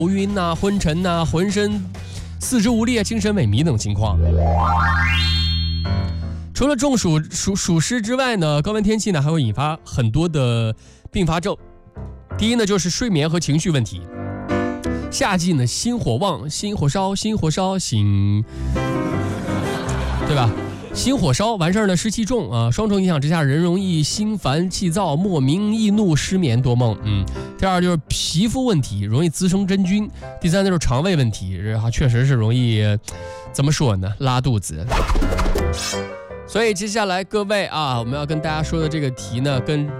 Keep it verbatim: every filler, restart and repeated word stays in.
头晕呐、昏沉呐、浑身四肢无力、精神萎靡等情况。除了中暑、暑暑湿之外呢，高温天气呢还会引发很多的并发症。第一呢，就是睡眠和情绪问题。夏季呢，心火旺，心火烧，心火烧，心，对吧？心火烧完事儿呢，湿气重啊，双重影响之下，人容易心烦气躁、莫名易怒、失眠多梦。嗯，第二就是皮肤问题，容易滋生真菌。第三就是肠胃问题，啊，确实是容易，怎么说呢，拉肚子。所以接下来各位啊，我们要跟大家说的这个题呢，跟